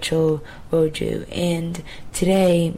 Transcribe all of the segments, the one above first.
Roju. And today,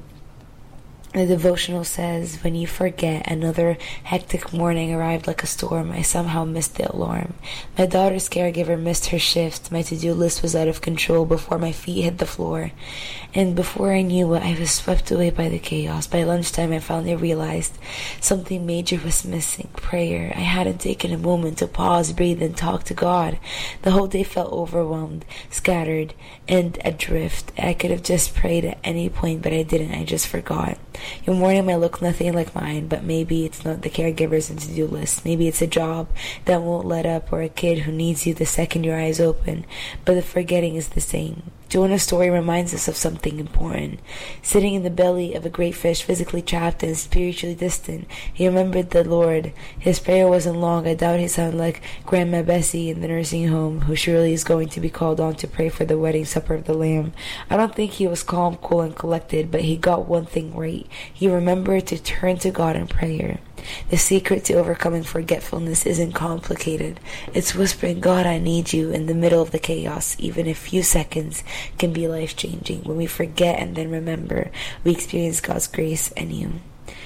the devotional says, when you forget, another hectic morning arrived like a storm. I somehow missed the alarm. My daughter's caregiver missed her shift. My to-do list was out of control before my feet hit the floor. And before I knew it, I was swept away by the chaos. By lunchtime, I finally realized something major was missing: prayer. I hadn't taken a moment to pause, breathe, and talk to God. The whole day felt overwhelmed, scattered, and adrift. I could have just prayed at any point, but I didn't. I just forgot. Your morning might look nothing like mine, but maybe it's not the caregivers and to-do list. Maybe it's a job that won't let up, or a kid who needs you the second your eyes open. But the forgetting is the same. Jonah's story reminds us of something important. Sitting in the belly of a great fish, physically trapped and spiritually distant, he remembered the Lord. His prayer wasn't long. I doubt he sounded like Grandma Bessie in the nursing home, who surely is going to be called on to pray for the wedding supper of the Lamb. I don't think he was calm, cool, and collected, but he got one thing right. He remembered to turn to God in prayer. The secret to overcoming forgetfulness isn't complicated. It's whispering, "God, I need you," in the middle of the chaos. Even a few seconds can be life-changing. When we forget and then remember, we experience God's grace anew.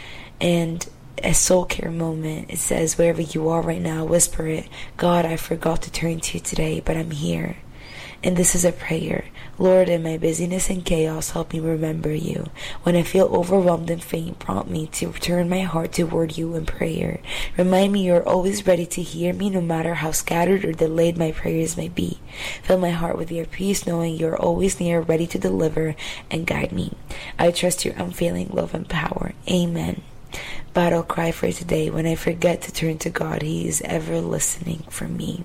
And a soul care moment, it says, wherever you are right now, whisper it: "God, I forgot to turn to you today, but I'm here." And this is a prayer: Lord, in my busyness and chaos, help me remember you. When I feel overwhelmed and faint, prompt me to turn my heart toward you in prayer. Remind me you're always ready to hear me, no matter how scattered or delayed my prayers may be. Fill my heart with your peace, knowing you're always near, ready to deliver and guide me. I trust your unfailing love and power. Amen. Battle cry for today: when I forget to turn to God, He is ever listening for me.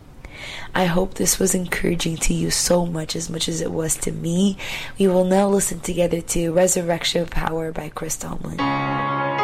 I hope this was encouraging to you so much as it was to me. We will now listen together to Resurrection Power by Chris Tomlin.